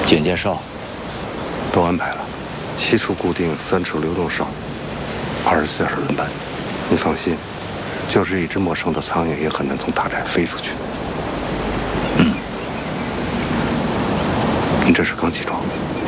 警戒哨都安排了，7处固定，3处流动哨，24小时轮班。你放心，就是一只陌生的苍蝇也很难从大寨飞出去。你这是刚起床？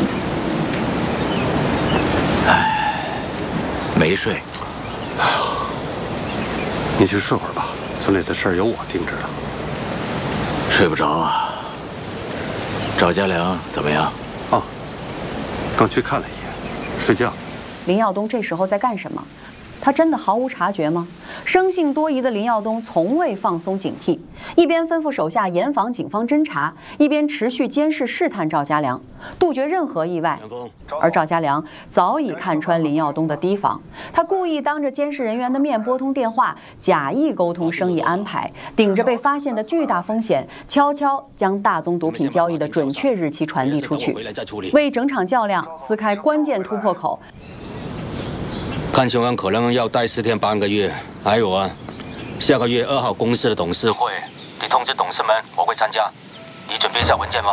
唉，没睡。 哎呀，你去睡会儿吧，村里的事儿由我定制了。 睡不着啊。赵家良怎么样？ 哦，刚去看了一眼，睡觉。 林耀东这时候在干什么？他真的毫无察觉吗？生性多疑的林耀东从未放松警惕，一边吩咐手下严防警方侦查，一边持续监视试探赵家良，杜绝任何意外。而赵家良早已看穿林耀东的提防，他故意当着监视人员的面拨通电话，假意沟通生意安排，顶着被发现的巨大风险，悄悄将大宗毒品交易的准确日期传递出去，为整场较量撕开关键突破口。 看情况可能要待10天半个月。还有啊，下个月2号公司的董事会，你通知董事们我会参加，你准备一下文件吗？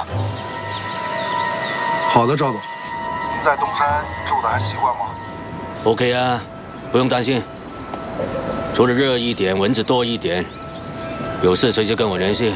好的，赵总。您在东山住的还习惯吗 ？OK 啊，不用担心。除了热一点，蚊子多一点，有事随时跟我联系。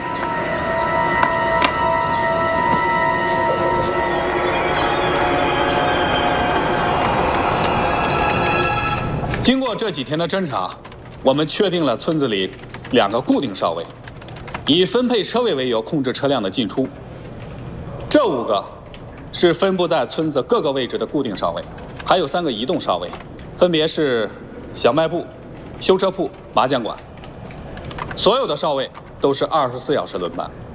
经过这几天的侦查，我们确定了村子里2个固定哨位，以分配车位为由控制车辆的进出。这5个是分布在村子各个位置的固定哨位，还有3个移动哨位，分别是小卖部、修车铺、麻将馆。所有的哨位都是24小时轮班。